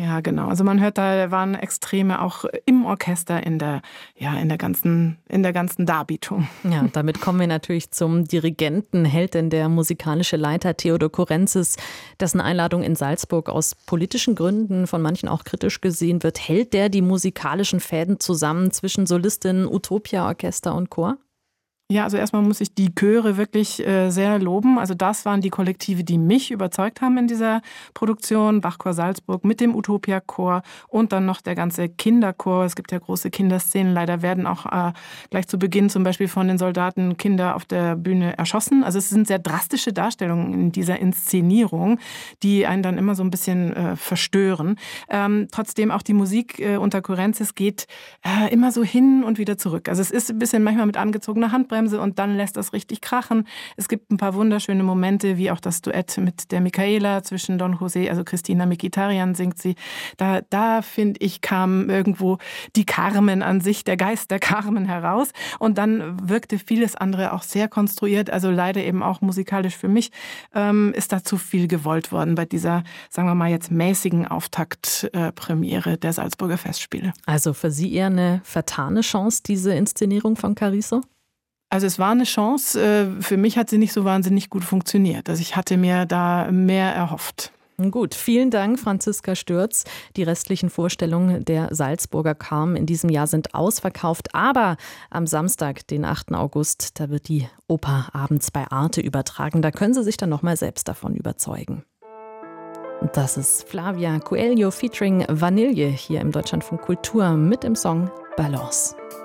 Ja, genau. Also man hört, da waren Extreme auch im Orchester in der ganzen Darbietung. Ja, und damit kommen wir natürlich zum Dirigenten. Hält denn der musikalische Leiter Theodor Kurenzis, dessen Einladung in Salzburg aus politischen Gründen von manchen auch kritisch gesehen wird, hält der die musikalischen Fäden zusammen zwischen Solistin, Utopia, Orchester und Chor? Ja, also erstmal muss ich die Chöre wirklich sehr loben. Also das waren die Kollektive, die mich überzeugt haben in dieser Produktion. Bachchor Salzburg mit dem Utopia-Chor und dann noch der ganze Kinderchor. Es gibt ja große Kinderszenen. Leider werden auch gleich zu Beginn zum Beispiel von den Soldaten Kinder auf der Bühne erschossen. Also es sind sehr drastische Darstellungen in dieser Inszenierung, die einen dann immer so ein bisschen verstören. Trotzdem auch die Musik unter Kurenzis geht immer so hin und wieder zurück. Also es ist ein bisschen manchmal mit angezogener Handbremse und dann lässt das richtig krachen. Es gibt ein paar wunderschöne Momente, wie auch das Duett mit der Michaela zwischen Don José, also Christina Mkhitaryan singt sie. Da finde ich, kam irgendwo die Carmen an sich, der Geist der Carmen heraus. Und dann wirkte vieles andere auch sehr konstruiert, also leider eben auch musikalisch für mich, ist da zu viel gewollt worden bei dieser, sagen wir mal jetzt, mäßigen Auftaktpremiere der Salzburger Festspiele. Also für Sie eher eine vertane Chance, diese Inszenierung von Carrizo? Also es war eine Chance. Für mich hat sie nicht so wahnsinnig gut funktioniert. Also ich hatte mir da mehr erhofft. Gut, vielen Dank, Franziska Stürz. Die restlichen Vorstellungen der Salzburger Carmen in diesem Jahr sind ausverkauft. Aber am Samstag, den 8. August, da wird die Oper abends bei Arte übertragen. Da können Sie sich dann nochmal selbst davon überzeugen. Und das ist Flavia Coelho featuring Vanille hier im Deutschlandfunk Kultur mit dem Song Balance.